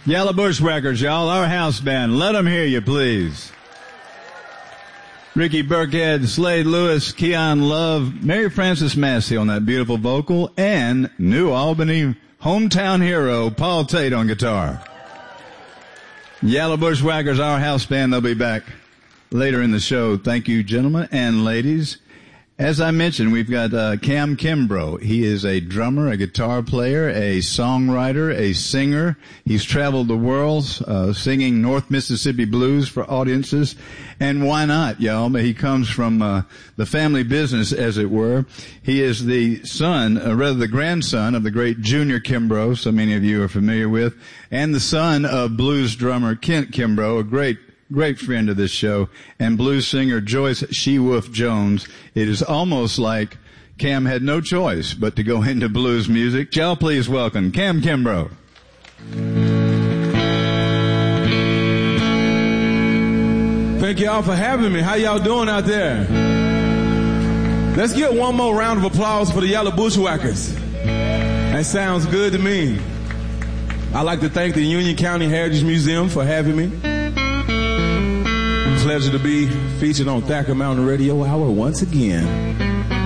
Yellow Bushwhackers, y'all, our house band. Let them hear you, please. Ricky Burkhead, Slade Lewis, Keon Love, Mary Frances Massey on that beautiful vocal, and New Albany hometown hero, Paul Tate on guitar. Yellow Bushwhackers, our house band. They'll be back later in the show. Thank you, gentlemen and ladies. As I mentioned, we've got Cam Kimbrough. He is a drummer, a guitar player, a songwriter, a singer. He's traveled the world singing North Mississippi blues for audiences. And why not, y'all? He comes from the family business, as it were. He is the son, rather the grandson of the great Junior Kimbrough, so many of you are familiar with, and the son of blues drummer Kent Kimbrough, a great friend of this show, and blues singer Joyce She-Wolf Jones. It is almost like Cam had no choice but to go into blues music. Y'all please welcome Cam Kimbrough. Thank y'all for having me. How y'all doing out there? Let's get one more round of applause for the Yellow Bushwhackers. That sounds good to me. I'd like to thank the Union County Heritage Museum for having me. Pleasure to be featured on Thacker Mountain Radio Hour once again.